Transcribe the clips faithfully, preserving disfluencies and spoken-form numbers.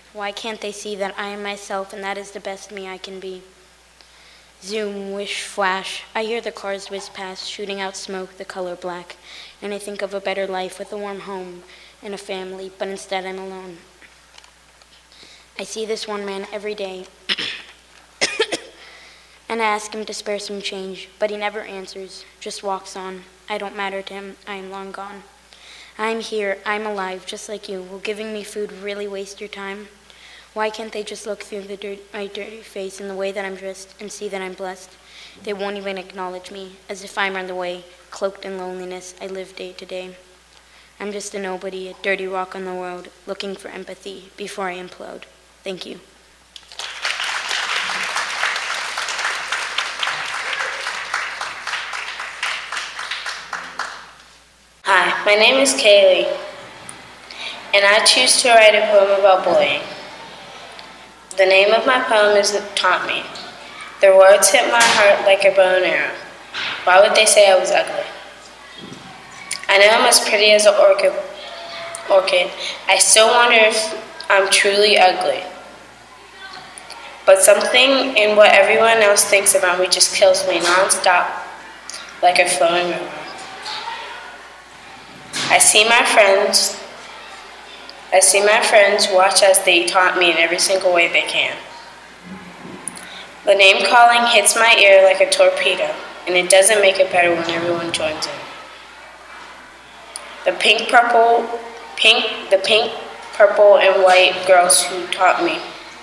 Why can't they see that I am myself and that is the best me I can be? Zoom, wish, flash. I hear the cars whiz past, shooting out smoke, the color black. And I think of a better life with a warm home and a family, but instead I'm alone. I see this one man every day, and I ask him to spare some change, but he never answers, just walks on. I don't matter to him, I am long gone. I'm here, I'm alive, just like you. Will giving me food really waste your time? Why can't they just look through the dirt, my dirty face and the way that I'm dressed and see that I'm blessed? They won't even acknowledge me, as if I'm on the way, cloaked in loneliness, I live day to day. I'm just a nobody, a dirty rock on the road, looking for empathy before I implode. Thank you. Hi, my name is Kaylee, and I choose to write a poem about bullying. The name of my poem is Taunt Me. Their words hit my heart like a bow and arrow. Why would they say I was ugly? I know I'm as pretty as an orchid. orchid. I still wonder if I'm truly ugly. But something in what everyone else thinks about me just kills me non-stop, like a flowing river. I see my friends, I see my friends watch as they taunt me in every single way they can. The name calling hits my ear like a torpedo, and it doesn't make it better when everyone joins in. The pink, purple, pink, the pink, purple, and white girls who taught me.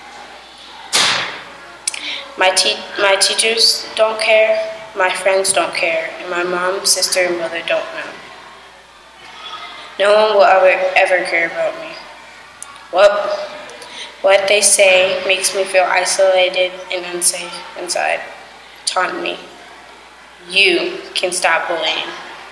My te- my teachers don't care, my friends don't care, and my mom, sister, and brother don't know. No one will ever, ever care about me. What, what they say makes me feel isolated and unsafe inside. Taunt me. You can stop bullying.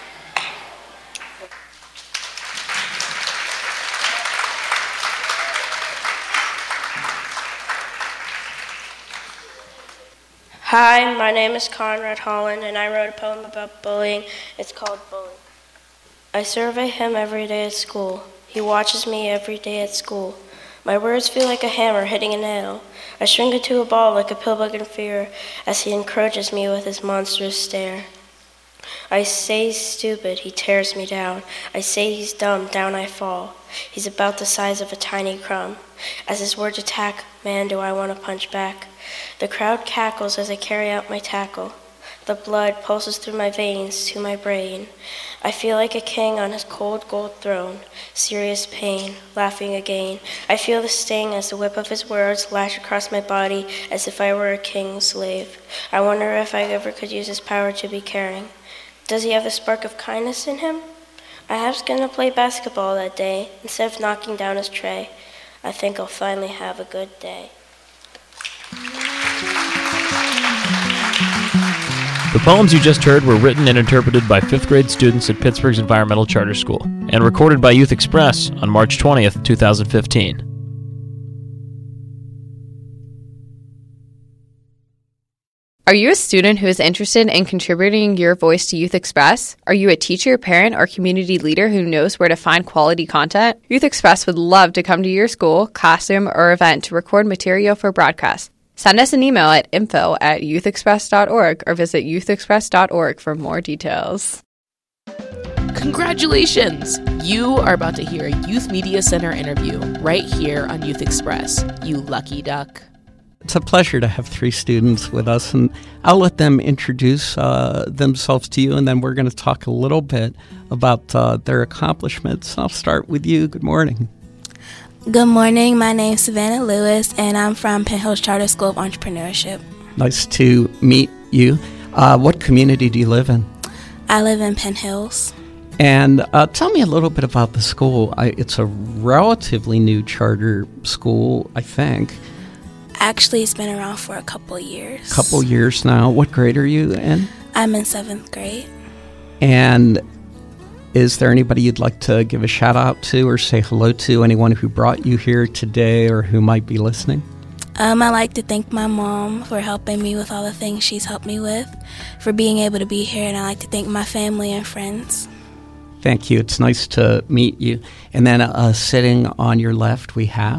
Hi, my name is Conrad Holland, and I wrote a poem about bullying. It's called Bully. I survey him every day at school. He watches me every day at school. My words feel like a hammer hitting a nail. I shrink into a ball like a pillbug in fear as he encroaches me with his monstrous stare. I say he's stupid, he tears me down. I say he's dumb, down I fall. He's about the size of a tiny crumb. As his words attack, man, do I want to punch back. The crowd cackles as I carry out my tackle. The blood pulses through my veins to my brain. I feel like a king on his cold gold throne. Serious pain, laughing again. I feel the sting as the whip of his words lash across my body as if I were a king's slave. I wonder if I ever could use his power to be caring. Does he have the spark of kindness in him? I was going to play basketball that day instead of knocking down his tray. I think I'll finally have a good day. The poems you just heard were written and interpreted by fifth grade students at Pittsburgh's Environmental Charter School and recorded by Youth Express on March twentieth, twenty fifteen. Are you a student who is interested in contributing your voice to Youth Express? Are you a teacher, parent, or community leader who knows where to find quality content? Youth Express would love to come to your school, classroom, or event to record material for broadcast. Send us an email at info at youthexpress dot org or visit youthexpress dot org for more details. Congratulations! You are about to hear a Youth Media Center interview right here on Youth Express, you lucky duck. It's a pleasure to have three students with us, and I'll let them introduce uh, themselves to you, and then we're going to talk a little bit about uh, their accomplishments. I'll start with you. Good morning. Good morning. My name is Savannah Lewis, and I'm from Penn Hills Charter School of Entrepreneurship. Nice to meet you. Uh, what community do you live in? I live in Penn Hills. And uh, tell me a little bit about the school. I, it's a relatively new charter school, I think. Actually, it's been around for a couple years. Couple years now. What grade are you in? I'm in seventh grade. And is there anybody you'd like to give a shout out to or say hello to? Anyone who brought you here today or who might be listening? Um, I'd like to thank my mom for helping me with all the things she's helped me with, for being able to be here, and I'd like to thank my family and friends. Thank you. It's nice to meet you. And then uh, sitting on your left, we have?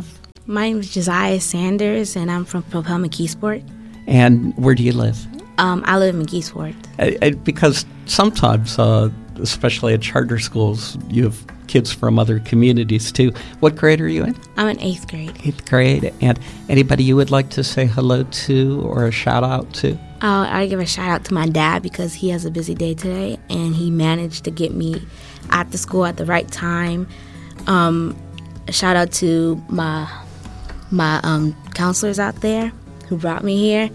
My name is Josiah Sanders, and I'm from Propel McKeesport. And where do you live? Um, I live in McKeesport. I, I, because sometimes, uh, especially at charter schools, you have kids from other communities too. What grade are you in? I'm in eighth grade. Eighth grade. And anybody you would like to say hello to or a shout out to? Uh, I give a shout out to my dad because he has a busy day today, and he managed to get me at the school at the right time. Um, a shout out to my my um, counselors out there who brought me here,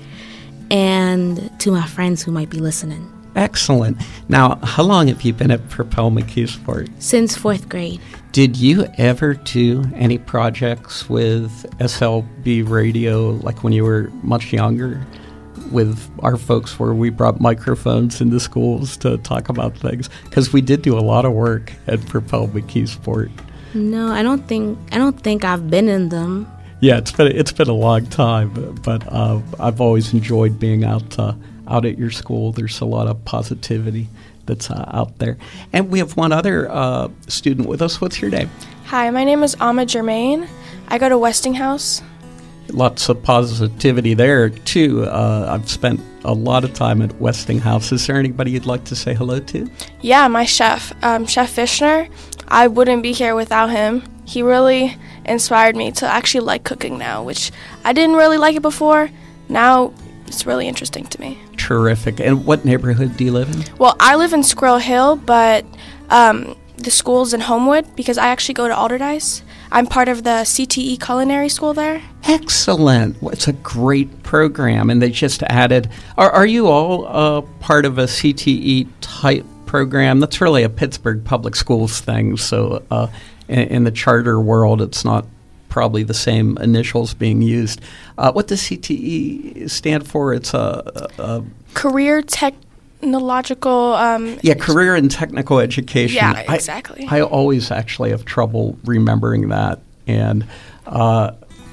and to my friends who might be listening. Excellent. Now, how long have you been at Propel McKeesport? Since fourth grade. Did you ever do any projects with S L B radio, like when you were much younger, with our folks, where we brought microphones into schools to talk about things? Because we did do a lot of work at Propel McKeesport. No, I don't think I don't think I've been in them. Yeah, it's been it's been a long time, but uh, I've always enjoyed being out uh, out at your school. There's a lot of positivity that's uh, out there. And we have one other uh, student with us. What's your name? Hi, my name is Amma Germain. I go to Westinghouse. Lots of positivity there, too. Uh, I've spent a lot of time at Westinghouse. Is there anybody you'd like to say hello to? Yeah, my chef, um, Chef Fishner. I wouldn't be here without him. He really inspired me to actually like cooking now, which I didn't really like it before. Now it's really interesting to me. Terrific. And what neighborhood do you live in? Well, I live in Squirrel Hill, but um, the school's in Homewood because I actually go to Alderdice. I'm part of the C T E culinary school there. Excellent. Well, it's a great program, and they just added. Are, are you all uh, part of a C T E type program? That's really a Pittsburgh Public Schools thing. So uh, in, in the charter world, it's not probably the same initials being used. Uh, what does C T E stand for? It's a, a, a career technological. Um, yeah, career and technical education. Yeah, exactly. I, I always actually have trouble remembering that, and uh,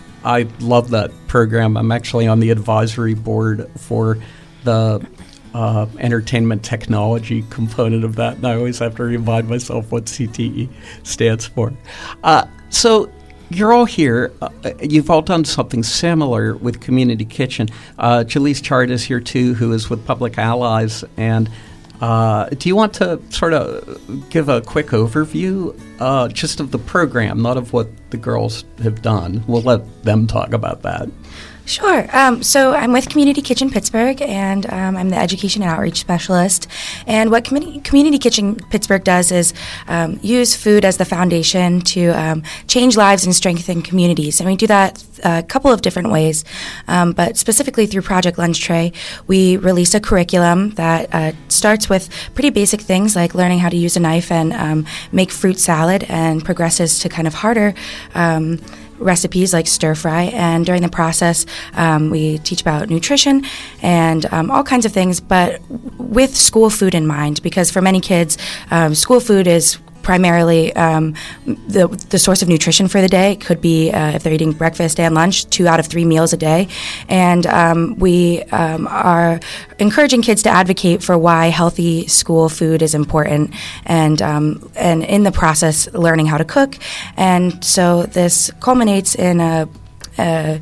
I love that program. I'm actually on the advisory board for the uh, entertainment technology component of that, and I always have to remind myself what C T E stands for. Uh, so. You're all here. Uh, you've all done something similar with Community Kitchen. Uh, Jaleese Chard is here, too, who is with Public Allies. And uh, do you want to sort of give a quick overview uh, just of the program, not of what the girls have done? We'll let them talk about that. Sure. Um, so I'm with Community Kitchen Pittsburgh, and um, I'm the Education and Outreach Specialist. And what Community, Community Kitchen Pittsburgh does is um, use food as the foundation to um, change lives and strengthen communities. And we do that a couple of different ways, um, but specifically through Project Lunch Tray, we release a curriculum that uh, starts with pretty basic things like learning how to use a knife and um, make fruit salad, and progresses to kind of harder um recipes like stir fry, and during the process um, we teach about nutrition and um, all kinds of things, but with school food in mind, because for many kids um, school food is primarily um, the the source of nutrition for the day. It could be, uh, if they're eating breakfast and lunch, two out of three meals a day. And um, we um, are encouraging kids to advocate for why healthy school food is important, and um, and in the process, learning how to cook. And so this culminates in a, a,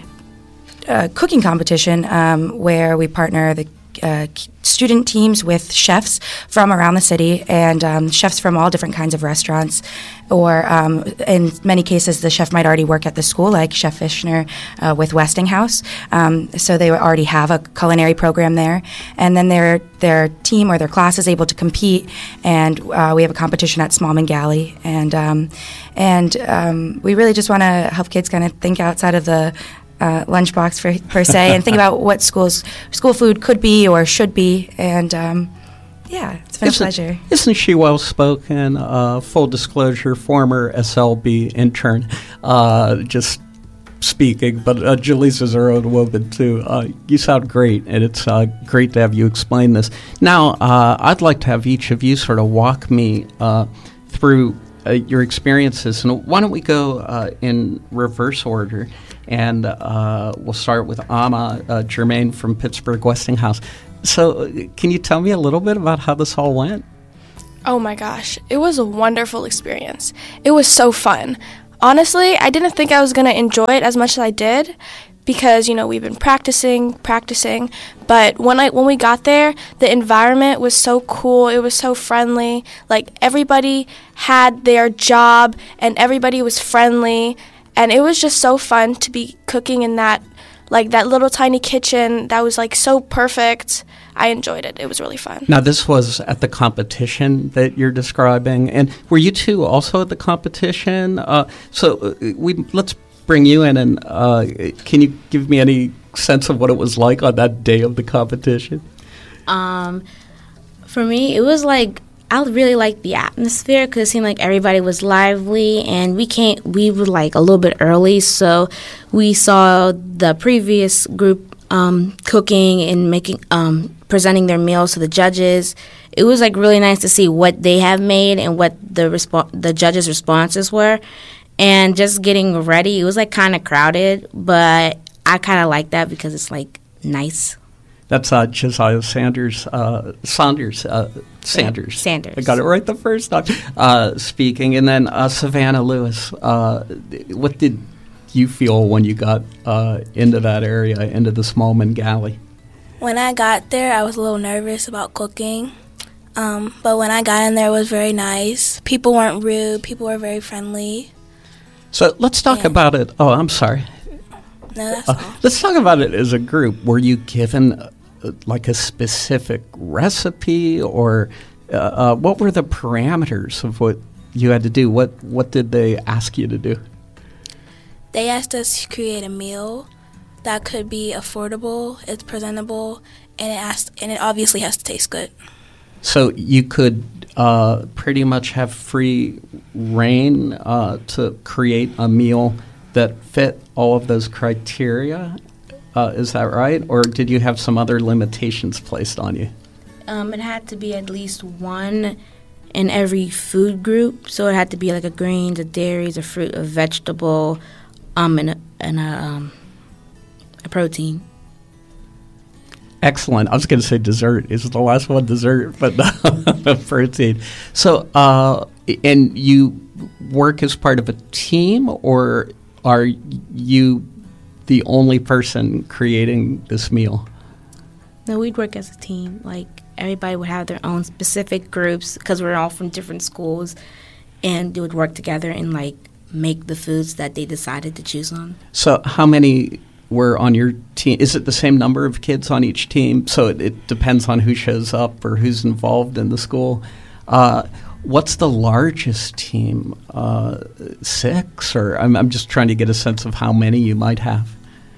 a cooking competition um, where we partner the Uh, student teams with chefs from around the city, and um, chefs from all different kinds of restaurants, or um, in many cases the chef might already work at the school, like Chef Fishner uh, with Westinghouse, um, so they already have a culinary program there, and then their their team or their class is able to compete, and uh, we have a competition at Smallman Galley, and um, and um, we really just want to help kids kind of think outside of the Uh, lunchbox for, per se, and think about what schools school food could be or should be, and um, yeah, it's been isn't, a pleasure. Isn't she well spoken? Uh, full disclosure, former S L B intern, uh, just speaking, but uh, Jaleese is her own woman too. Uh, you sound great, and it's uh, great to have you explain this. Now, uh, I'd like to have each of you sort of walk me uh, through uh, your experiences, and why don't we go uh, in reverse order? And uh, we'll start with Amma uh, Germain from Pittsburgh Westinghouse. So uh, can you tell me a little bit about how this all went? Oh my gosh, it was a wonderful experience. It was so fun. Honestly, I didn't think I was going to enjoy it as much as I did because, you know, we've been practicing, practicing. But when I when we got there, the environment was so cool. It was so friendly. Like, everybody had their job and everybody was friendly. And it was just so fun to be cooking in that, like, that little tiny kitchen that was, like, so perfect. I enjoyed it. It was really fun. Now, this was at the competition that you're describing. And were you two also at the competition? Uh, so uh, we let's bring you in. And uh, can you give me any sense of what it was like on that day of the competition? Um, for me, it was like, I really liked the atmosphere because it seemed like everybody was lively, and we came, we were like a little bit early, so we saw the previous group um, cooking and making, um, presenting their meals to the judges. It was like really nice to see what they have made and what the respo- the judges' responses were, and just getting ready. It was like kind of crowded, but I kind of like that because it's like nice. That's uh, Josiah Sanders, uh, Saunders, uh, Sanders. Sanders. I got it right the first time. Uh, speaking, and then uh, Savannah Lewis. Uh, what did you feel when you got uh, into that area, into the Smallman Galley? When I got there, I was a little nervous about cooking, um, but when I got in there, it was very nice. People weren't rude. People were very friendly. So let's talk yeah. about it. Oh, I'm sorry. No, that's Uh, all. let's talk about it as a group. Were you given uh, like a specific recipe, or uh, uh, what were the parameters of what you had to do? What what did they ask you to do? They asked us to create a meal that could be affordable, it's presentable, and it asked, and it obviously has to taste good. So you could uh, pretty much have free reign uh, to create a meal that fit all of those criteria. Uh, is that right? Or did you have some other limitations placed on you? Um, it had to be at least one in every food group. So it had to be like a greens, a dairies, a fruit, a vegetable, um, and a, and a, um, a protein. Excellent. I was going to say dessert. Is the last one dessert, but the protein. So, uh, and you work as part of a team, or are you the only person creating this meal? No, we'd work as a team. Like, everybody would have their own specific groups because we're all from different schools, and they would work together and, like, make the foods that they decided to choose on. So how many were on your team? Is it the same number of kids on each team? So it, it depends on who shows up or who's involved in the school. Uh, what's the largest team? Uh, six? Or I'm, I'm just trying to get a sense of how many you might have.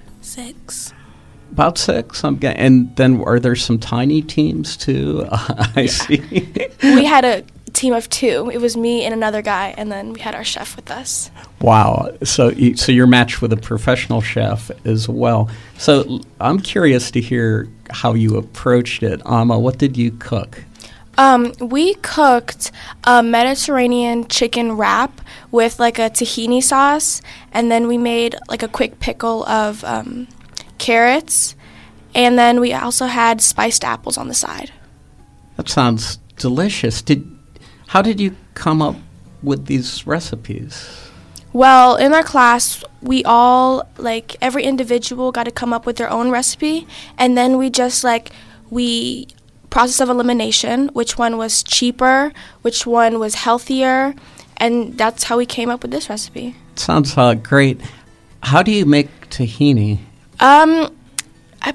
Six. About six. I'm getting, and then are there some tiny teams too? Uh, I Yeah. see. We had a team of two. It was me and another guy, and then we had our chef with us. Wow. So you, so you're matched with a professional chef as well. So l- I'm curious to hear how you approached it. Amma, what did you cook? Um, we cooked a Mediterranean chicken wrap with like a tahini sauce, and then we made like a quick pickle of um, carrots, and then we also had spiced apples on the side. That sounds delicious. Did how did you come up with these recipes? Well, in our class, we all, like, every individual got to come up with their own recipe, and then we just, like, we process of elimination, which one was cheaper, which one was healthier, and that's how we came up with this recipe. Sounds uh, great. How do you make tahini? Um, I,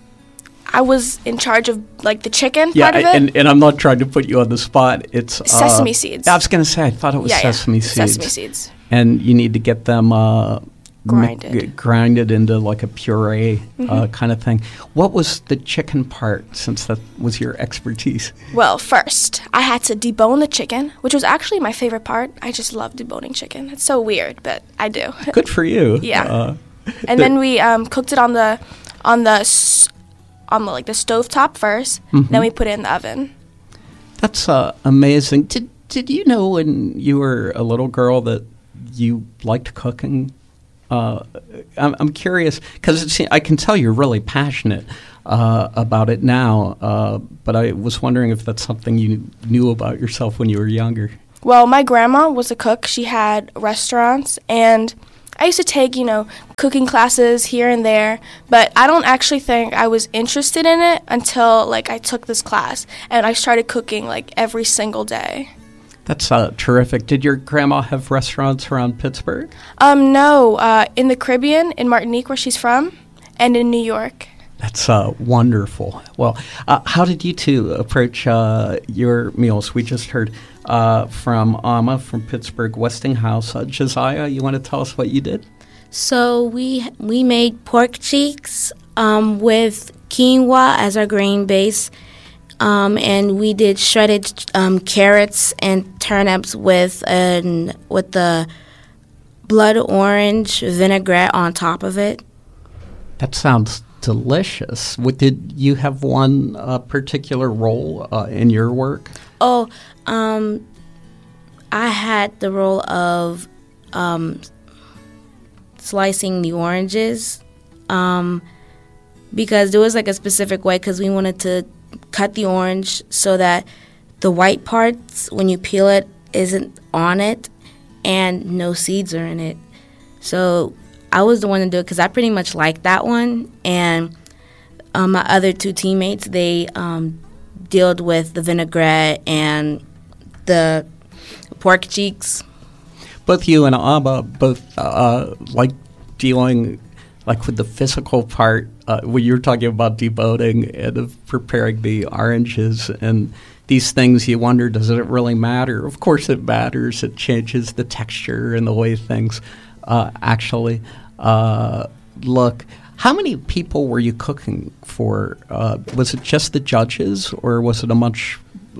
I was in charge of, like, the chicken Yeah, part of it. and, and I'm not trying to put you on the spot. It's uh, Sesame seeds. I was going to say, I thought it was Yeah, yeah. sesame seeds. Sesame seeds. And you need to get them uh, Grinded. mi- grinded into like a puree uh, Mhm. kind of thing. What was the chicken part, since that was your expertise? Well, first, I had to debone the chicken, which was actually my favorite part. I just love deboning chicken. It's so weird, but I do. Good for you. Yeah. Uh, And then we um, cooked it on the on the s- on the like the stovetop first. Mhm. Then we put it in the oven. That's uh, amazing. Did did you know when you were a little girl that you liked cooking? Uh, I'm, I'm curious because I can tell you're really passionate uh, about it now. Uh, but I was wondering if that's something you knew about yourself when you were younger. Well, my grandma was a cook. She had restaurants, and I used to take, you know, cooking classes here and there, but I don't actually think I was interested in it until, like, I took this class, and I started cooking, like, every single day. That's uh, terrific. Did your grandma have restaurants around Pittsburgh? Um, no, uh, in the Caribbean, in Martinique, where she's from, and in New York. That's uh, wonderful. Well, uh, how did you two approach uh, your meals? We just heard uh, from Amma from Pittsburgh Westinghouse. Uh, Josiah, you want to tell us what you did? So we we made pork cheeks um, with quinoa as our grain base, um, and we did shredded um, carrots and turnips with an with the blood orange vinaigrette on top of it. That sounds delicious. What, did you have one uh, particular role uh, in your work? Oh, um, I had the role of um, slicing the oranges um, because there was like a specific way because we wanted to cut the orange so that the white parts, when you peel it, isn't on it and no seeds are in it. So I was the one to do it because I pretty much liked that one. And um, my other two teammates, they um, dealt with the vinaigrette and the pork cheeks. Both you and Amma both uh, like dealing like with the physical part uh, when you're talking about deboning and of preparing the oranges and these things. You wonder, does it really matter? Of course it matters. It changes the texture and the way things uh, actually uh, look. How many people were you cooking for? Uh, was it just the judges, or was it a much?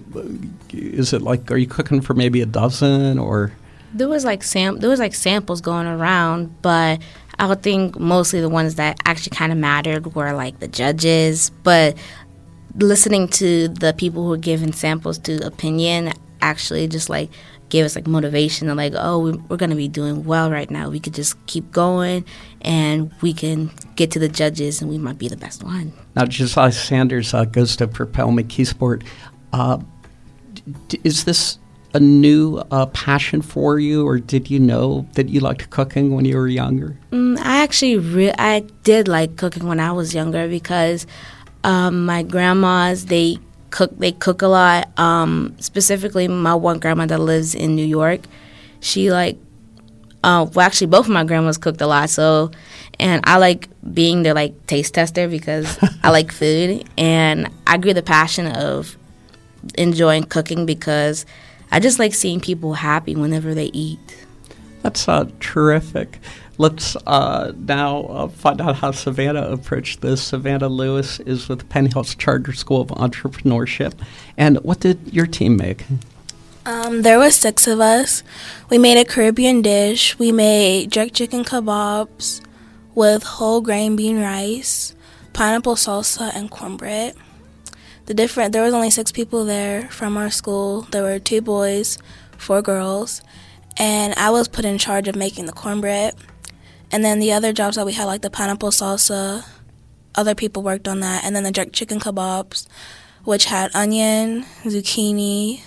Is it like, are you cooking for maybe a dozen, or? There was like sam. There was like samples going around, but I would think mostly the ones that actually kind of mattered were like the judges. But listening to the people who were giving samples to opinion actually just like gave us like motivation and like, oh, we, we're going to be doing well right now. We could just keep going and we can get to the judges and we might be the best one. Now, Josiah Sanders uh, goes to Propel McKeesport. Uh, d- is this a new uh, passion for you, or did you know that you liked cooking when you were younger? Mm, I actually re- I did like cooking when I was younger because um, my grandmas, they cook they cook a lot. Um, specifically, my one grandma that lives in New York, she like, uh, well, actually, both of my grandmas cooked a lot. So, and I like being their like taste tester because I like food, and I grew the passion of enjoying cooking because I just like seeing people happy whenever they eat. That's uh, terrific. Let's uh, now uh, find out how Savannah approached this. Savannah Lewis is with Penn Hills Charter School of Entrepreneurship. And what did your team make? Um, there were six of us. We made a Caribbean dish. We made jerk chicken kebabs with whole grain bean rice, pineapple salsa, and cornbread. The different there was only six people there from our school. There were two boys, four girls, and I was put in charge of making the cornbread. And then the other jobs that we had, like the pineapple salsa, other people worked on that. And then the jerk chicken kebabs, which had onion, zucchini,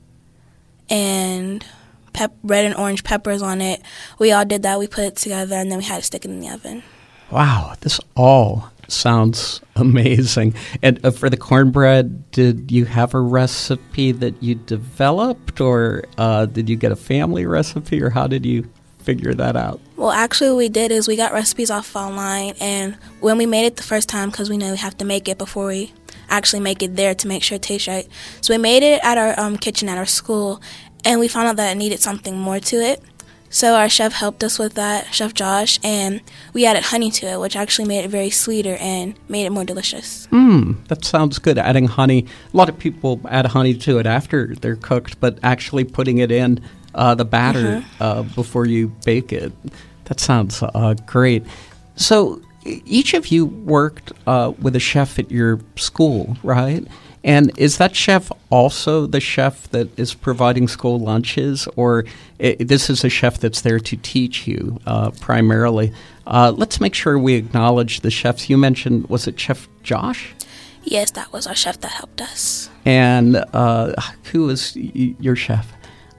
and pep- red and orange peppers on it. We all did that. We put it together, and then we had to stick it in the oven. Wow, this all sounds amazing. And uh, for the cornbread, did you have a recipe that you developed, or uh, did you get a family recipe, or how did you figure that out? Well, actually what we did is we got recipes off online, and when we made it the first time, because we know we have to make it before we actually make it there to make sure it tastes right. So we made it at our um, kitchen at our school, and we found out that it needed something more to it. So our chef helped us with that, Chef Josh, and we added honey to it, which actually made it very sweeter and made it more delicious. Mmm, that sounds good, adding honey. A lot of people add honey to it after they're cooked, but actually putting it in uh, the batter mm-hmm. uh, before you bake it, that sounds uh, great. So each of you worked uh, with a chef at your school, right? And is that chef also the chef that is providing school lunches, or it, this is a chef that's there to teach you uh, primarily? Uh, let's make sure we acknowledge the chefs. You mentioned, was it Chef Josh? Yes, that was our chef that helped us. And uh, who was y- your chef?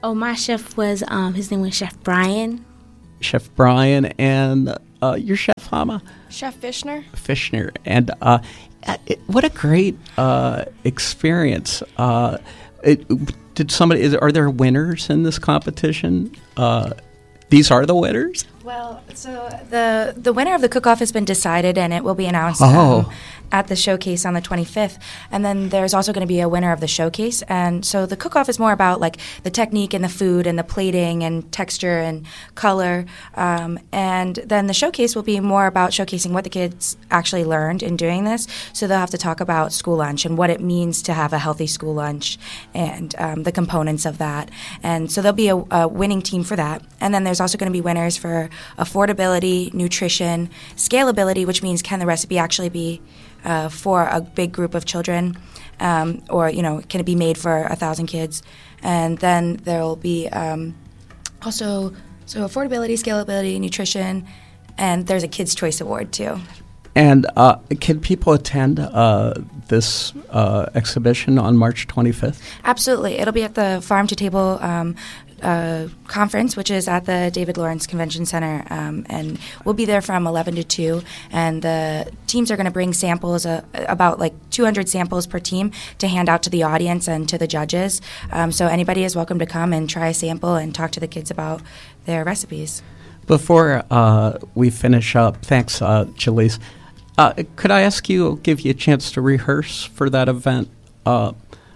Oh, my chef was, um, his name was Chef Brian. Chef Brian, and uh, your chef, Hama? Chef Fishner. Fishner. And uh, it, what a great uh, experience. Uh, it, did somebody, is, are there winners in this competition? Uh, these are the winners? Well, so the the winner of the cook-off has been decided, and it will be announced Oh. um, at the showcase on the twenty-fifth. And then there's also going to be a winner of the showcase. And so the cook-off is more about like the technique and the food and the plating and texture and color. Um, and then the showcase will be more about showcasing what the kids actually learned in doing this. So they'll have to talk about school lunch and what it means to have a healthy school lunch and um, the components of that. And so there'll be a, a winning team for that. And then there's also going to be winners for affordability, nutrition, scalability, which means can the recipe actually be uh, for a big group of children, um, or you know, can it be made for a thousand kids? And then there will be um, also so affordability, scalability, nutrition, and there's a Kids' Choice Award too. And uh, can people attend uh, this uh, exhibition on March twenty-fifth? Absolutely. It'll be at the Farm to Table um, uh, conference, which is at the David Lawrence Convention Center. Um, and we'll be there from eleven to two. And the teams are going to bring samples, uh, about like two hundred samples per team, to hand out to the audience and to the judges. Um, so anybody is welcome to come and try a sample and talk to the kids about their recipes. Before uh, we finish up, thanks, uh, Jaleese. Uh, could I ask you, give you a chance to rehearse for that event? Uh,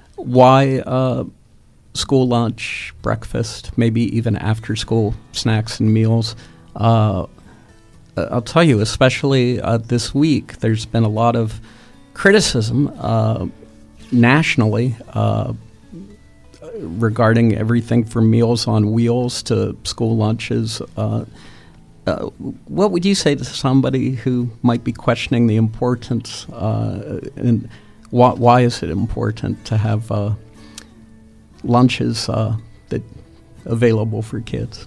why uh, school lunch, breakfast, maybe even after school snacks and meals? Uh, I'll tell you, especially uh, this week, there's been a lot of criticism uh, nationally uh, regarding everything from Meals on Wheels to school lunches. Uh, Uh, what would you say to somebody who might be questioning the importance uh, and why, why is it important to have uh, lunches uh, that available for kids?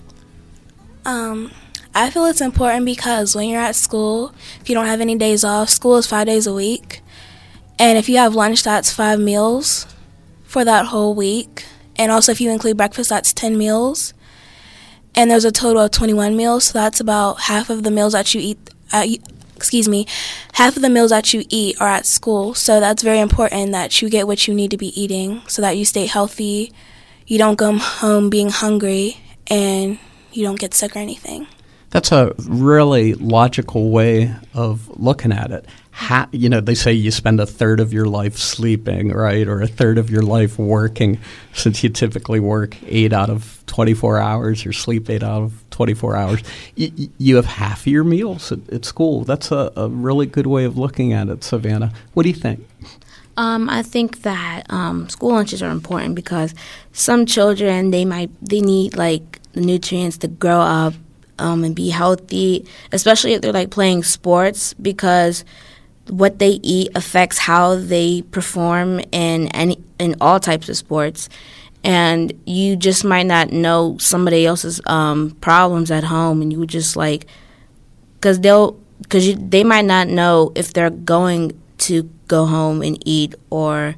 Um, I feel it's important because when you're at school, if you don't have any days off, school is five days a week. And if you have lunch, that's five meals for that whole week. And also if you include breakfast, that's ten meals. And there's a total of twenty-one meals, so that's about half of the meals that you eat, uh, excuse me, half of the meals that you eat are at school. So that's very important that you get what you need to be eating so that you stay healthy, you don't come home being hungry, and you don't get sick or anything. That's a really logical way of looking at it. Ha- you know, they say you spend a third of your life sleeping, right, or a third of your life working, since you typically work eight out of twenty-four hours or sleep eight out of twenty-four hours. Y- you have half of your meals at, at school. That's a, a really good way of looking at it, Savannah. What do you think? Um, I think that um, school lunches are important because some children, they might they need like the nutrients to grow up um, and be healthy, especially if they're like playing sports, because what they eat affects how they perform in any in all types of sports. And you just might not know somebody else's um, problems at home, and you just like, because they'll because they might not know if they're going to go home and eat or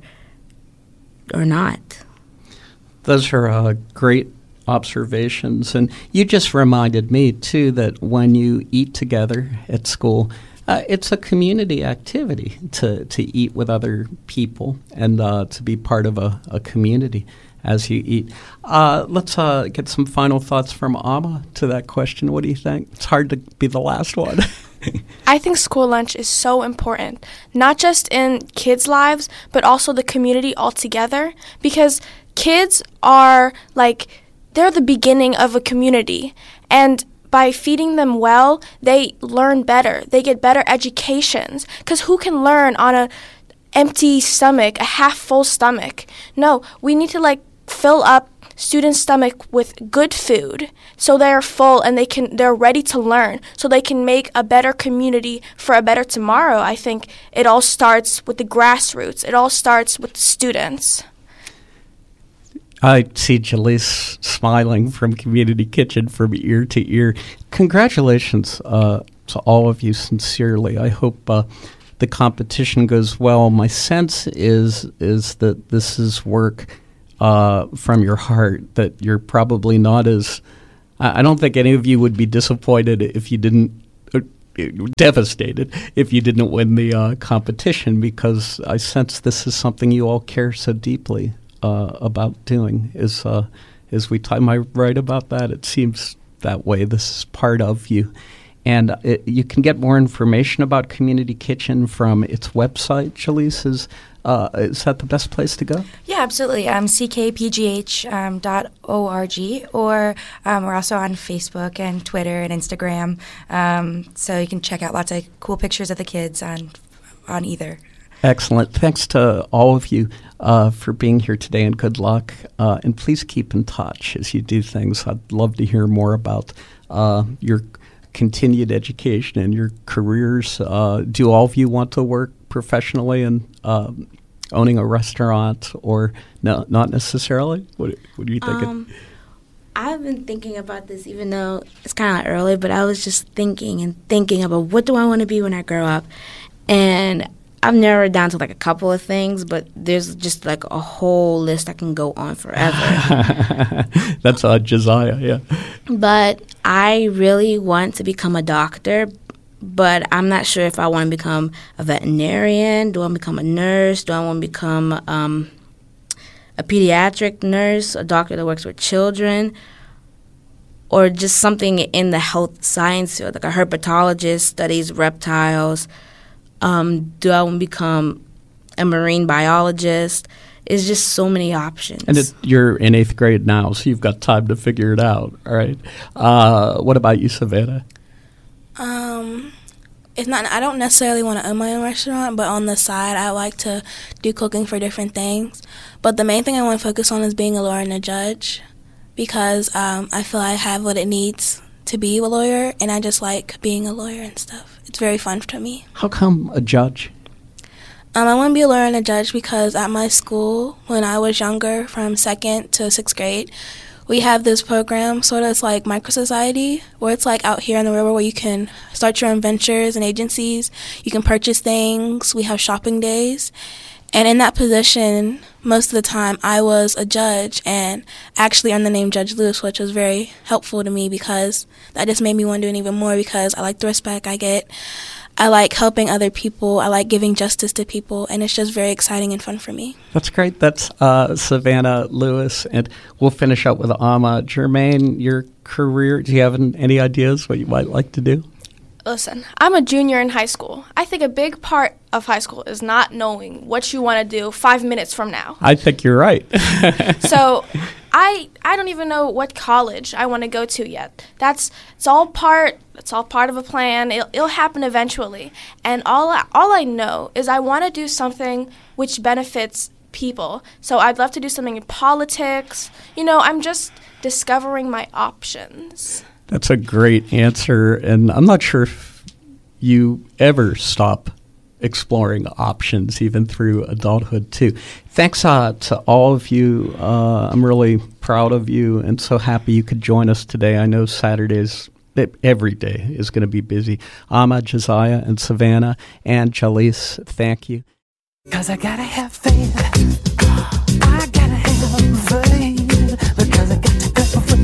or not. Those are uh, great observations, and you just reminded me too that when you eat together at school, Uh, it's a community activity to, to eat with other people and uh, to be part of a, a community as you eat. Uh, let's uh, get some final thoughts from Amma to that question. What do you think? It's hard to be the last one. I think school lunch is so important, not just in kids' lives, but also the community altogether, because kids are like, they're the beginning of a community, and by feeding them well, they learn better. They get better educations. Because who can learn on a empty stomach, a half-full stomach? No, we need to like fill up students' stomach with good food so they're full and they can they're ready to learn, so they can make a better community for a better tomorrow. I think it all starts with the grassroots. It all starts with the students. I see Jaleese smiling from Community Kitchen from ear to ear. Congratulations uh, to all of you, sincerely. I hope uh, the competition goes well. My sense is is that this is work uh, from your heart that you're probably not as. I don't think any of you would be disappointed if you didn't. Uh, devastated if you didn't win the uh, competition, because I sense this is something you all care so deeply uh, about doing. Is uh, is we t- am I right about that? It seems that way. This is part of you. And it, you can get more information about Community Kitchen from its website. Jalise, is, uh, is that the best place to go? Yeah, absolutely. Um, c k p g h dot org, or um, we're also on Facebook and Twitter and Instagram. Um, so you can check out lots of cool pictures of the kids on on either. Excellent. Thanks to all of you uh, for being here today, and good luck. Uh, and please keep in touch as you do things. I'd love to hear more about uh, your continued education and your careers. Uh, do all of you want to work professionally in uh, owning a restaurant, or no, not necessarily? What, what are you thinking? Um, I've been thinking about this, even though it's kind of early, but I was just thinking and thinking about what do I want to be when I grow up. And I've narrowed down to like a couple of things, but there's just like a whole list that can go on forever. That's uh, Josiah, yeah. But I really want to become a doctor, but I'm not sure if I want to become a veterinarian. Do I want to become a nurse? Do I want to become um, a pediatric nurse, a doctor that works with children, or just something in the health science field, like a herpetologist, studies reptiles? Um, do I want to become a marine biologist? It's just so many options. And it, you're in eighth grade now, so you've got time to figure it out, all right? Uh, what about you, Savannah? Um, it's not. I don't necessarily want to own my own restaurant, but on the side, I like to do cooking for different things. But the main thing I want to focus on is being a lawyer and a judge, because um, I feel I have what it needs to be a lawyer, and I just like being a lawyer and stuff. It's very fun to me. How come a judge? Um, I want to be a lawyer and a judge because at my school, when I was younger, from second to sixth grade, we have this program, sort of it's like micro society, where it's like out here in the real world where you can start your own ventures and agencies. You can purchase things. We have shopping days. And in that position, most of the time, I was a judge and actually earned the name Judge Lewis, which was very helpful to me because that just made me want to do it even more because I like the respect I get. I like helping other people. I like giving justice to people, and it's just very exciting and fun for me. That's great. That's uh, Savannah Lewis, and we'll finish up with Amma. Jermaine, your career, do you have any ideas what you might like to do? Listen, I'm a junior in high school. I think a big part of high school is not knowing what you want to do five minutes from now. I think you're right. So I I don't even know what college I want to go to yet. That's it's all part it's all part of a plan. It'll, it'll happen eventually. And all I, all I know is I want to do something which benefits people. So I'd love to do something in politics. You know, I'm just discovering my options. That's a great answer, and I'm not sure if you ever stop exploring options, even through adulthood, too. Thanks uh, to all of you. Uh, I'm really proud of you and so happy you could join us today. I know Saturdays, every day is going to be busy. Amma, Josiah, and Savannah, and Jalise, thank you. Because I gotta have faith. I gotta have faith. Because I got to go for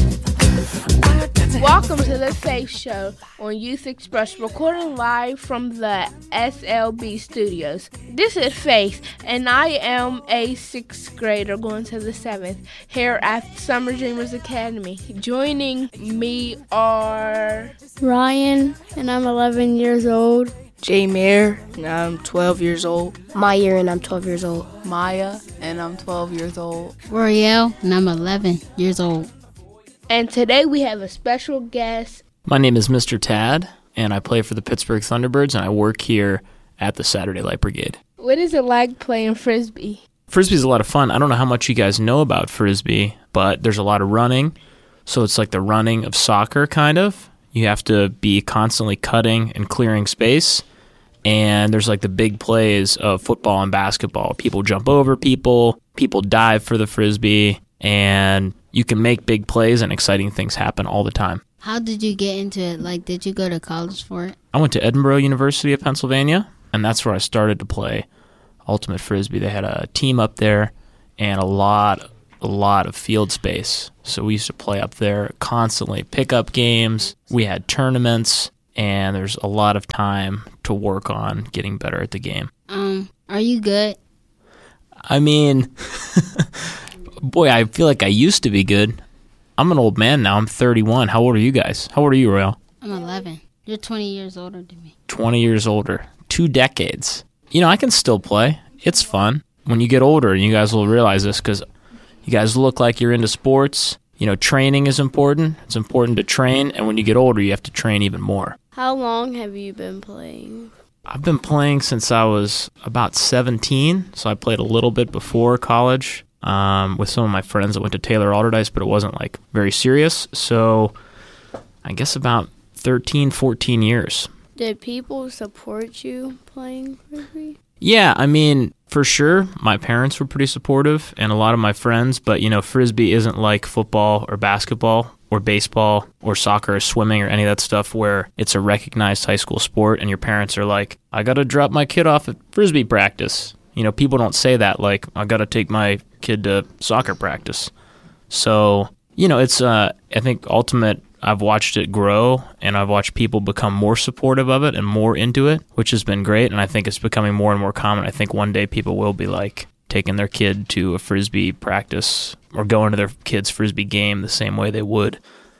Welcome to the Faith Show on Youth Express, recording live from the S L B studios. This is Faith, and I am a sixth grader going to the seventh here at Summer Dreamers Academy. Joining me are Ryan, and I'm eleven years old. J-Mayer, and I'm twelve years old. Maya, and I'm twelve years old. Maya, and I'm twelve years old. Royale, and I'm eleven years old. And today we have a special guest. My name is Mister Tad, and I play for the Pittsburgh Thunderbirds, and I work here at the Saturday Light Brigade. What is it like playing Frisbee? Frisbee's a lot of fun. I don't know how much you guys know about Frisbee, but there's a lot of running. So it's like the running of soccer, kind of. You have to be constantly cutting and clearing space. And there's like the big plays of football and basketball. People jump over people. People dive for the Frisbee. And you can make big plays and exciting things happen all the time. How did you get into it? Like, did you go to college for it? I went to Edinboro University of Pennsylvania, and that's where I started to play Ultimate Frisbee. They had a team up there, and a lot, a lot of field space. So we used to play up there constantly, pickup games. We had tournaments, and there's a lot of time to work on getting better at the game. Um, are you good? I mean, boy, I feel like I used to be good. I'm an old man now. I'm thirty-one. How old are you guys? How old are you, Royal? I'm eleven. You're twenty years older than me. twenty years older. Two decades. You know, I can still play. It's fun. When you get older, you guys will realize this because you guys look like you're into sports. You know, training is important. It's important to train. And when you get older, you have to train even more. How long have you been playing? I've been playing since I was about seventeen. So I played a little bit before college um, with some of my friends that went to Taylor Alderdice, but it wasn't like very serious. So I guess about thirteen, fourteen years. Did people support you playing Frisbee? Yeah, I mean, for sure, my parents were pretty supportive and a lot of my friends, but, you know, Frisbee isn't like football or basketball or baseball or soccer or swimming or any of that stuff where it's a recognized high school sport and your parents are like, I got to drop my kid off at Frisbee practice. You know, people don't say that, like, I got to take my kid to soccer practice. So, you know, it's, uh, I think, ultimate. I've watched it grow, and I've watched people become more supportive of it and more into it, which has been great, and I think it's becoming more and more common. I think one day people will be, like, taking their kid to a Frisbee practice or going to their kid's Frisbee game the same way they would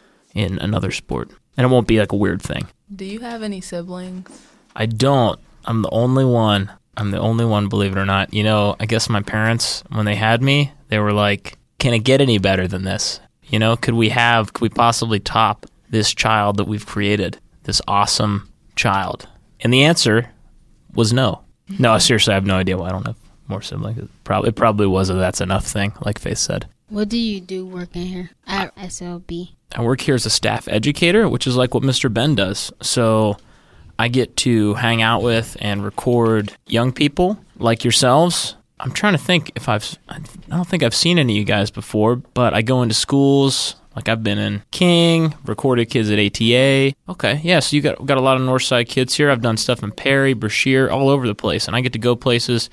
in another sport. And it won't be, like, a weird thing. Do you have any siblings? I don't. I'm the only one. I'm the only one, believe it or not. You know, I guess my parents, when they had me, they were like, can it get any better than this? You know, could we have, could we possibly top this child that we've created, this awesome child? And the answer was no. No, seriously, I have no idea why I don't have more siblings. It probably, it probably was a that's enough thing, like Faith said. What do you do working here at S L B? I work here as a staff educator, which is like what Mister Ben does. So I get to hang out with and record young people like yourselves. I'm trying to think if I've, I don't think I've seen any of you guys before, but I go into schools, like I've been in King, recorded kids at A T A. Okay, yeah, so you got got a lot of Northside kids here. I've done stuff in Perry, Brashear, all over the place, and I get to go places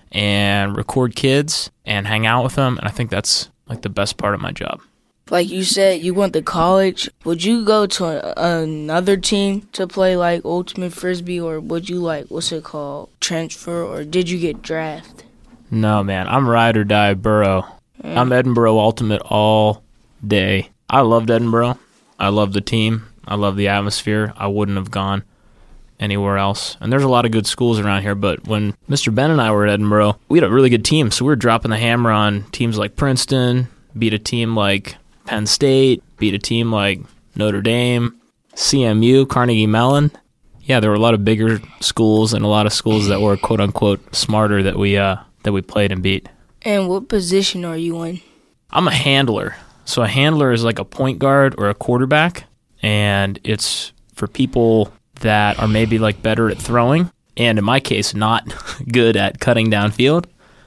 and record kids and hang out with them, and I think that's like the best part of my job. Like you said, you went to college. Would you go to a, another team to play like Ultimate Frisbee, or would you like, what's it called, transfer, or did you get drafted? No, man, I'm ride or die Borough. Mm. I'm Edinboro Ultimate all day. I loved Edinboro. I love the team. I love the atmosphere. I wouldn't have gone anywhere else. And there's a lot of good schools around here, but when Mister Ben and I were at Edinboro, we had a really good team, so we were dropping the hammer on teams like Princeton, beat a team like Penn State, beat a team like Notre Dame, C M U, Carnegie Mellon. Yeah, there were a lot of bigger schools and a lot of schools that were quote-unquote smarter that we uh, that we played and beat. And what position are you in? I'm a handler. So a handler is like a point guard or a quarterback, and it's for people that are maybe like better at throwing, and in my case, not good at cutting downfield.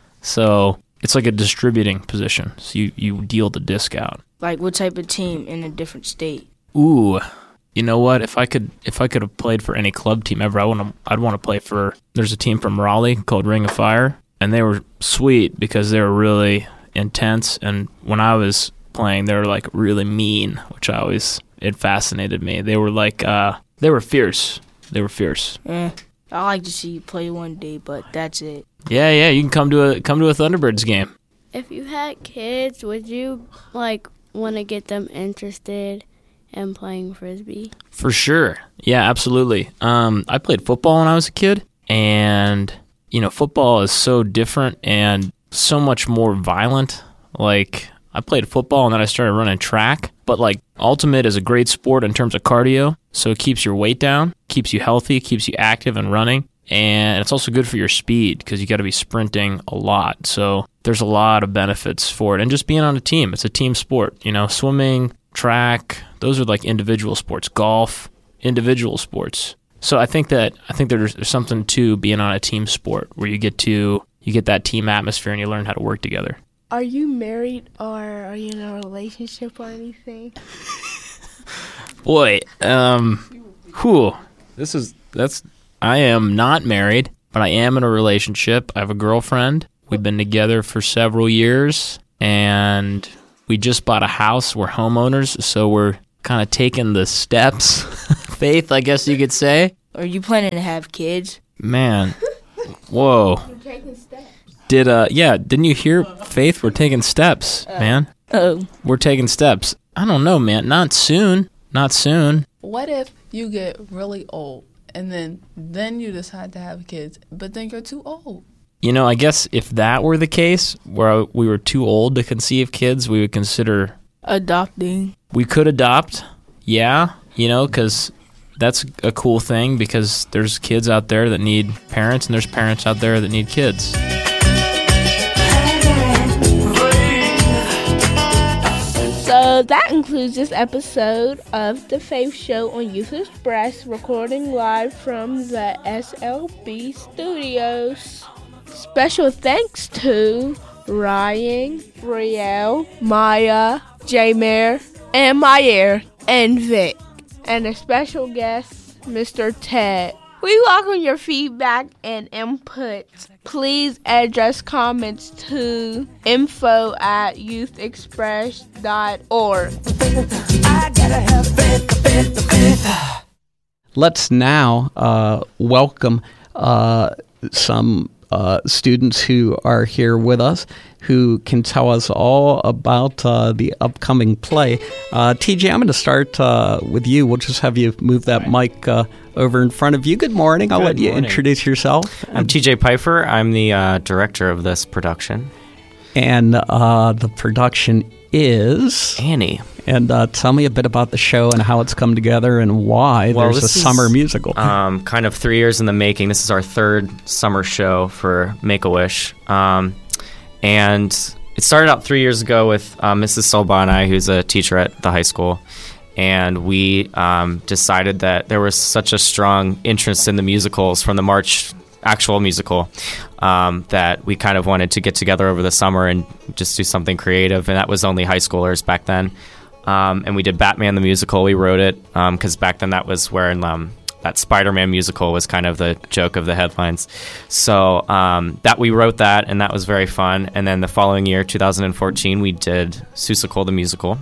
So it's like a distributing position. So you, you deal the disc out. Like what type of team in a different state? Ooh, you know what? If I could, if I could have played for any club team ever, I want I'd want to play for. There's a team from Raleigh called Ring of Fire, and they were sweet because they were really intense. And when I was playing, they were like really mean, which I always it fascinated me. They were like uh, they were fierce. They were fierce. Eh, I like to see you play one day, but that's it. Yeah, yeah. You can come to a come to a Thunderbirds game. If you had kids, would you like want to get them interested in playing Frisbee? For sure. Yeah, absolutely. Um, I played football when I was a kid, and you know, football is so different and so much more violent. Like, I played football and then I started running track, but like Ultimate is a great sport in terms of cardio, so it keeps your weight down, keeps you healthy, keeps you active and running, and it's also good for your speed because you got to be sprinting a lot. So there's a lot of benefits for it, and just being on a team. It's a team sport, you know, swimming, track, those are like individual sports. Golf, individual sports. So I think that I think there's, there's something to being on a team sport where you get to you get that team atmosphere and you learn how to work together. Are you married or are you in a relationship or anything? Boy, um, whew, this is that's. I am not married, but I am in a relationship. I have a girlfriend. We've been together for several years, and we just bought a house. We're homeowners, so we're kind of taking the steps, Faith, I guess you could say. Are you planning to have kids? Man, whoa. You're taking steps. Did, uh, yeah, didn't you hear, Faith? We're taking steps, Uh, man. Oh. We're taking steps. I don't know, man. Not soon. Not soon. What if you get really old and then then you decide to have kids, but then you're too old? You know, I guess if that were the case, where we were too old to conceive kids, we would consider... Adopting. We could adopt, yeah, you know, because that's a cool thing, because there's kids out there that need parents, and there's parents out there that need kids. So that concludes this episode of The Faith Show on Youth Express, recording live from the S L B studios. Special thanks to Ryan, Brielle, Maya, J-Mare, and Mayer, and Vic. And a special guest, Mister Ted. We welcome your feedback and input. Please address comments to info at youth express dot org. Let's now uh, welcome uh, some uh, students who are here with us, who can tell us all about uh, the upcoming play. Uh, T J, I'm going to start uh, with you. We'll just have you move that mic uh, over in front of you. Good morning. I'll Good let you morning. introduce yourself. I'm T J Pfeiffer. I'm the uh, director of this production. And uh, the production is... Annie. And uh, tell me a bit about the show and how it's come together and why Well, there's a this is, summer musical. Um, kind of three years in the making. This is our third summer show for Make-A-Wish. Um, and it started out three years ago with uh, Missus Solba and I, who's a teacher at the high school. And we um, decided that there was such a strong interest in the musicals from the March actual musical um, that we kind of wanted to get together over the summer and just do something creative. And that was only high schoolers back then. Um, and we did Batman the musical. We wrote it because um, back then that was where um, that Spider-Man musical was kind of the joke of the headlines. So um, that we wrote that, and that was very fun. And then the following year, two thousand fourteen, we did Seussical the musical.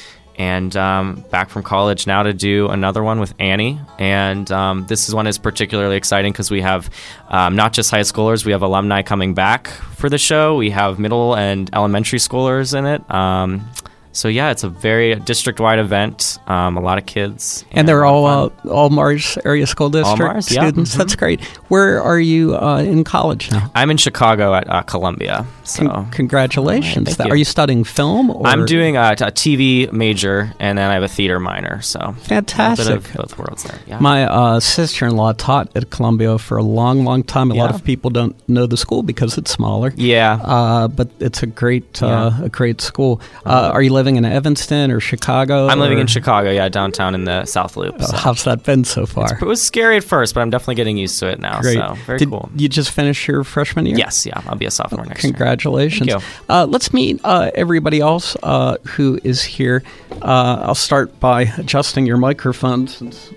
And um, back from college now to do another one with Annie. And um, this is one is particularly exciting because we have um, not just high schoolers, we have alumni coming back for the show. We have middle and elementary schoolers in it. Um, so yeah, it's a very district-wide event. Um, a lot of kids, and, and they're all uh, all Mars area school district all Mars, yeah. students. Mm-hmm. That's great. Where are you uh, in college now? I'm in Chicago at uh, Columbia. So Con- congratulations! Right, you. Are you studying film? Or? I'm doing a, a T V major, and then I have a theater minor. So fantastic. A bit of both worlds there. Yeah. My uh, sister-in-law taught at Columbia for a long, long time. A yeah. lot of people don't know the school because it's smaller. Yeah, uh, but it's a great, uh, yeah. a great school. Uh, are you living in Evanston or Chicago? I'm or? living in Chicago. Yeah, downtown in the South Loop. So. Uh, how's that been so far? It's, it was scary at first, but I'm definitely getting used to it now. Great. So very Did cool. You just finished your freshman year? Yes. Yeah, I'll be a sophomore oh, next congratulations. year. Congratulations. Uh, let's meet uh, everybody else uh, who is here. Uh, I'll start by adjusting your microphone since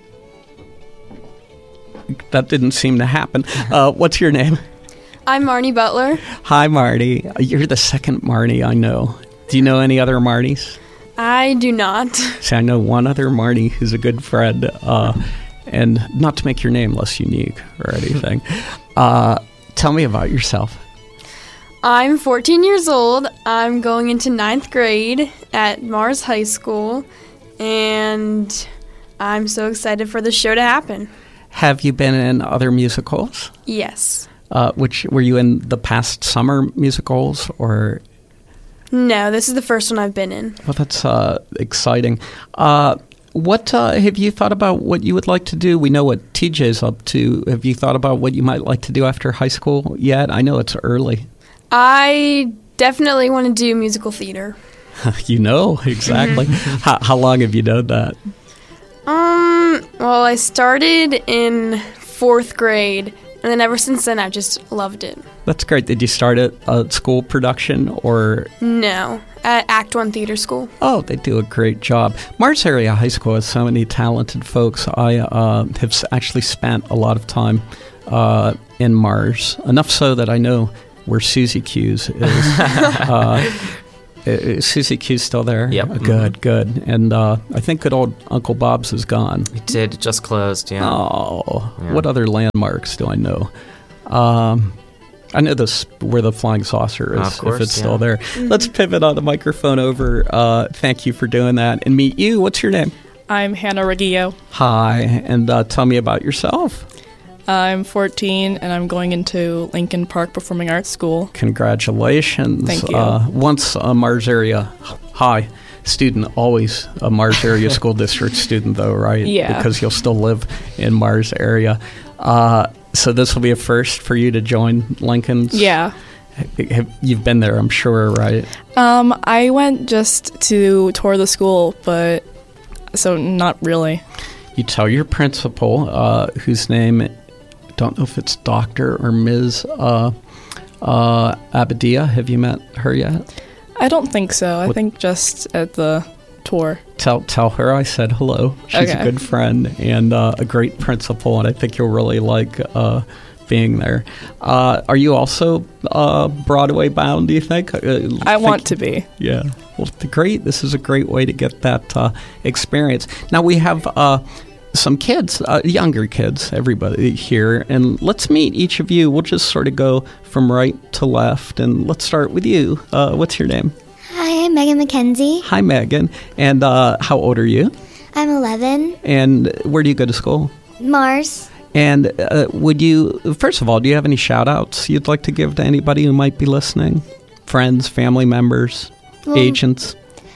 that didn't seem to happen. Uh, what's your name? I'm Marnie Butler. Hi, Marty. You're the second Marty I know. Do you know any other Martys? I do not. See, I know one other Marty who's a good friend, uh, and not to make your name less unique or anything. Uh, tell me about yourself. I'm fourteen years old. I'm going into ninth grade at Mars High School, and I'm so excited for the show to happen. Have you been in other musicals? Yes. Uh, which were you in the past summer musicals or? No, this is the first one I've been in. Well, that's uh, exciting. Uh, what uh, have you thought about what you would like to do? We know what T J's up to. Have you thought about what you might like to do after high school yet? I know it's early. I definitely want to do musical theater. You know, exactly. how, how long have you done that? Um, well, I started in fourth grade, and then ever since then, I've just loved it. That's great. Did you start at a school production or? No, at Act One Theater School. Oh, they do a great job. Mars Area High School has so many talented folks. I uh, have actually spent a lot of time uh, in Mars, enough so that I know where Susie Q's is. uh, is Susie Q's still there? Yep. Uh, good, good. And uh, I think good old Uncle Bob's is gone. It did. It just closed, yeah. Oh, Yeah. what other landmarks do I know? Um, I know this where the flying saucer is, Of course, if it's yeah. still there. Let's pivot on the microphone over. Uh, thank you for doing that. And meet you. What's your name? I'm Hannah Reggio. Hi, and uh, tell me about yourself. I'm fourteen, and I'm going into Lincoln Park Performing Arts School. Congratulations. Thank you. Uh, once a Mars Area High student, always a Mars Area School District student, though, right? Yeah. Because you'll still live in Mars area. Uh, so this will be a first for you to join Lincoln's? Yeah. Have, you've been there, I'm sure, right? Um, I went just to tour the school, but so not really. You tell your principal, uh, whose name, I don't know if it's Doctor or Miz Uh, uh, Abadia. Have you met her yet? I don't think so. I What- think just at the tour. Tell tell her I said hello. She's Okay. a good friend and uh, a great principal, and I think you'll really like uh, being there. Uh, are you also uh, Broadway bound, do you think? Uh, I think- want to be. Yeah. Well, th- great. This is a great way to get that uh, experience. Now, we have uh, some kids, uh, younger kids, everybody here, and let's meet each of you. We'll just sort of go from right to left, and let's start with you. Uh, what's your name? Hi, I'm Megan McKenzie. Hi, Megan. And uh, how old are you? I'm eleven. And where do you go to school? Mars. And uh, would you, first of all, do you have any shout outs you'd like to give to anybody who might be listening? Friends, family members, Well- agents?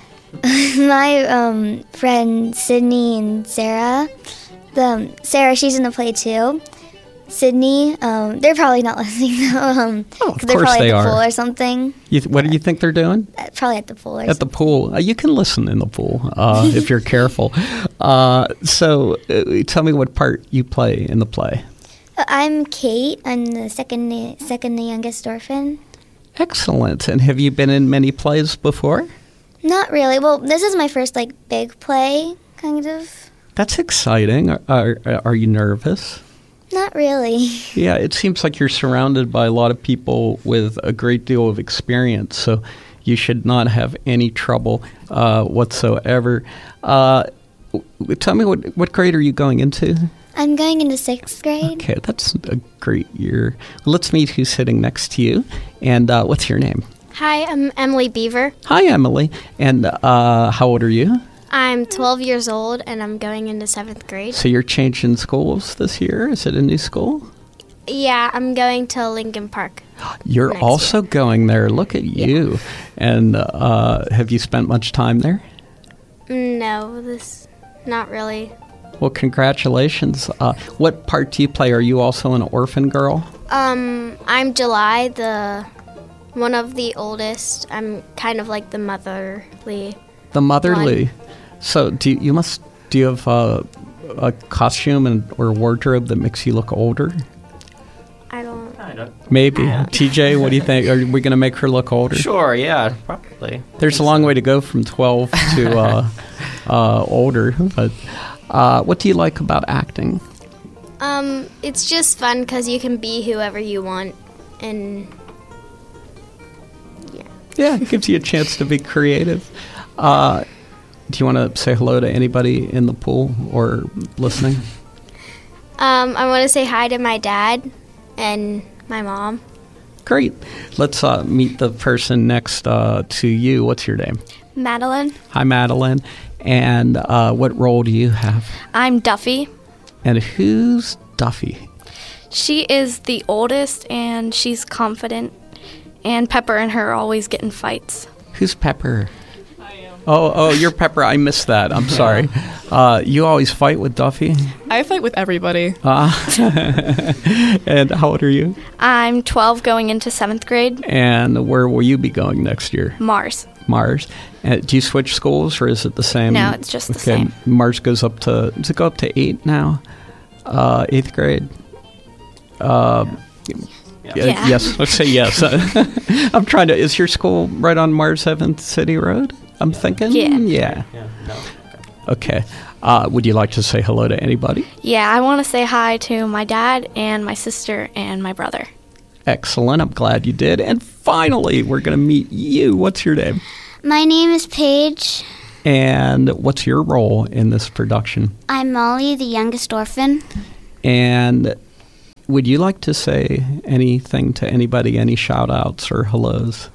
My um, friend Sydney and Sarah. The, um, Sarah, she's in the play too. Sydney, um, they're probably not listening though. Um, Oh, of they're course probably they at the are. pool or something. You th- what do you think they're doing? Uh, Probably at the pool or At the pool. Uh, you can listen in the pool uh, if you're careful. Uh, so uh, tell me what part you play in the play. Uh, I'm Kate. I'm the second second youngest orphan. Excellent. And have you been in many plays before? Not really. Well, this is my first like big play, kind of. That's exciting. Are, are, are you nervous? Not really. Yeah, it seems like you're surrounded by a lot of people with a great deal of experience, so you should not have any trouble uh, whatsoever. Uh, w- tell me, what, what grade are you going into? I'm going into sixth grade. Okay, that's a great year. Let's meet who's sitting next to you. And uh, what's your name? Hi, I'm Emily Beaver. Hi, Emily. And uh, how old are you? I'm twelve years old and I'm going into seventh grade. So you're changing schools this year? Is it a new school? Yeah, I'm going to Lincoln Park. You're Next also going there. Look at you. And uh, have you spent much time there? No, this, not really. Well, congratulations. Uh, what part do you play? Are you also an orphan girl? Um, I'm July, the one of the oldest. I'm kind of like the motherly. The motherly. So do you, you must do you have uh, a costume and or wardrobe that makes you look older? I don't. Maybe. T J, what do you think? Are we going to make her look older? Sure, yeah, probably. There's a long way to go from twelve to uh, uh, older. But uh, what do you like about acting? Um, it's just fun because you can be whoever you want, and Yeah, it gives you a chance to be creative. Uh, do you want to say hello to anybody in the pool or listening? um, I want to say hi to my dad and my mom. Great. Let's uh, meet the person next uh, to you. What's your name? Madeline. Hi, Madeline. And uh, what role do you have? I'm Duffy. And who's Duffy? She is the oldest and she's confident. And Pepper and her always get in fights. Who's Pepper? I am. Oh, oh, you're Pepper. I missed that. I'm sorry. Uh, you always fight with Duffy? I fight with everybody. Uh, and how old are you? I'm twelve going into seventh grade. And where will you be going next year? Mars. Mars. Uh, do you switch schools or is it the same? No, it's just the okay. same. Mars goes up to, does it go up to eight now? Uh, eighth grade? Uh, yeah. Yeah. Yes, let's say yes. I'm trying to, is your school right on Mars seventh City Road? I'm thinking? Yeah. Yeah. Yeah, no. Okay. Uh, would you like to say hello to anybody? Yeah, I want to say hi to my dad and my sister and my brother. Excellent. I'm glad you did. And finally, we're going to meet you. What's your name? My name is Paige. And what's your role in this production? I'm Molly, the youngest orphan. And would you like to say anything to anybody, any shout-outs or hellos?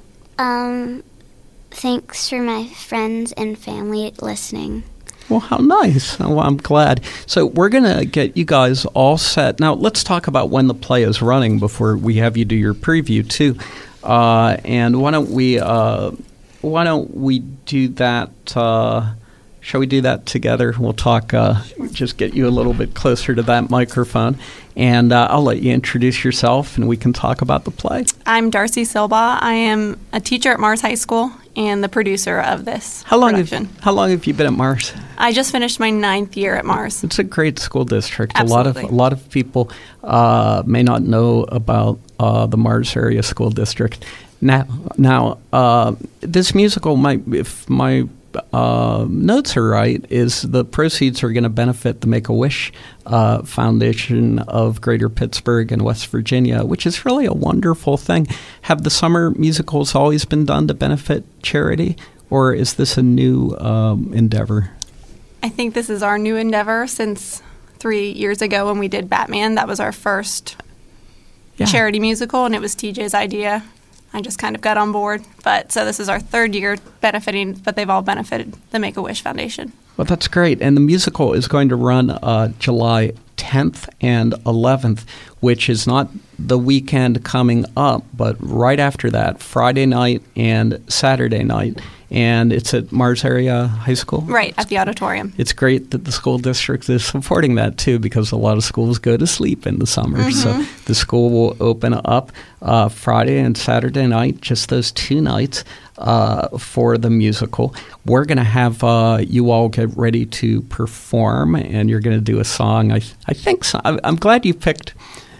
Um, thanks for my friends and family listening. Well, how nice. Well, I'm glad. So we're going to get you guys all set. Now, let's talk about when the play is running before we have you do your preview, too. Uh, and why don't we uh, why don't we do that? Uh, shall we do that together? We'll talk, uh, just get you a little bit closer to that microphone. And uh, I'll let you introduce yourself, and we can talk about the play. I'm Darcy Silba. I am a teacher at Mars High School and the producer of this how long production. Have, how long have you been at Mars? I just finished my ninth year at Mars. It's a great school district. Absolutely. A lot of a lot of people uh, may not know about uh, the Mars area school district. Now, now uh, this musical, might, if my uh, notes are right, is the proceeds are going to benefit the Make-A-Wish uh, Foundation of Greater Pittsburgh and West Virginia, which is really a wonderful thing. Have the summer musicals always been done to benefit charity, or is this a new um, endeavor? I think this is our new endeavor since three years ago when we did Batman. That was our first yeah. charity musical, and it was T J's idea. I just kind of got on board. But so this is our third year benefiting, but they've all benefited the Make-A-Wish Foundation. Well, that's great. And the musical is going to run uh, July tenth and eleventh, which is not the weekend coming up, but right after that, Friday night and Saturday night. And it's at Mars Area High School? Right, at the auditorium. It's great that the school district is supporting that, too, because a lot of schools go to sleep in the summer. Mm-hmm. So the school will open up uh, Friday and Saturday night, just those two nights, uh, for the musical. We're going to have uh, you all get ready to perform, and you're going to do a song. I, I think so. I'm glad you picked...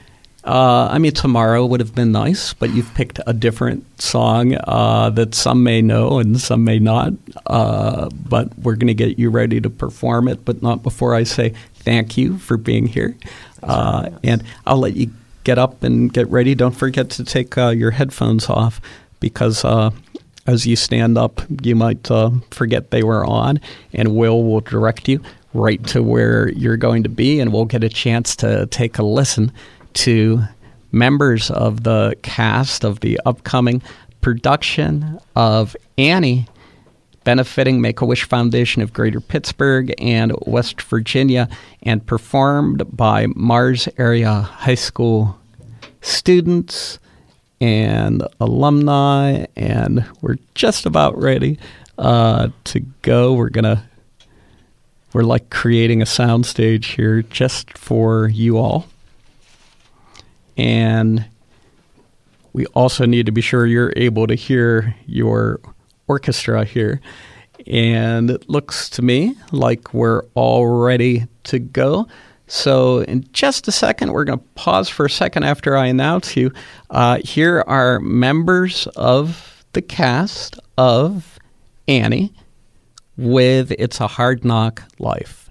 Uh, I mean, Tomorrow would have been nice, but you've picked a different song uh, that some may know and some may not. Uh, but we're going to get you ready to perform it, but not before I say thank you for being here. Uh, and I'll let you get up and get ready. Don't forget to take uh, your headphones off because uh, as you stand up, you might uh, forget they were on, and Will will direct you right to where you're going to be, and we'll get a chance to take a listen to members of the cast of the upcoming production of Annie, benefiting Make-A-Wish Foundation of Greater Pittsburgh and West Virginia, and performed by Mars Area High School students and alumni. And we're just about ready uh, to go. We're gonna, we're like creating a soundstage here just for you all. And we also need to be sure you're able to hear your orchestra here. And it looks to me like we're all ready to go. So in just a second, we're going to pause for a second after I announce you. Uh, here are members of the cast of Annie with It's a Hard Knock Life.